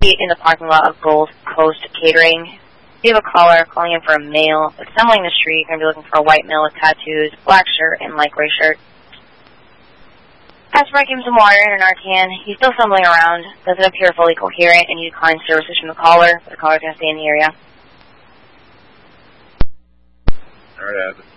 be in the parking lot of Gold Coast Catering. If you have a caller calling in for a male, assembling the street, you're going to be looking for a white male with tattoos, black shirt, and light gray shirt. Ask for him some water in a Narcan. He's still stumbling around, doesn't appear fully coherent, and you decline services from the caller, but the caller's going to stay in the area. Alright,